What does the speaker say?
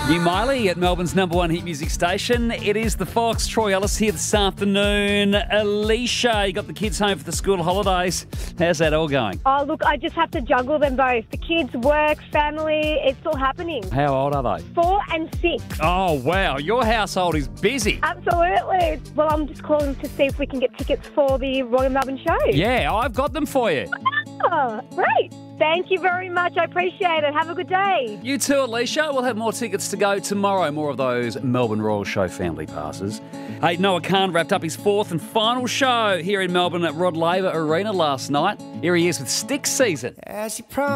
New Miley at Melbourne's #1 hit music station. It is the Fox. Troy Ellis here this afternoon. Alicia, you got the kids home for the school holidays. How's that all going? Oh, look, I just have to juggle them both. The kids, work, family, it's all happening. How old are they? 4 and 6. Oh, wow. Your household is busy. Absolutely. Well, I'm just calling to see if we can get tickets for the Royal Melbourne show. Yeah, I've got them for you. Oh, great. Thank you very much. I appreciate it. Have a good day. You too, Alicia. We'll have more tickets to go tomorrow. More of those Melbourne Royal Show family passes. Hey, Noah Khan wrapped up his 4th and final show here in Melbourne at Rod Laver Arena last night. Here he is with Styx Season. As you promised.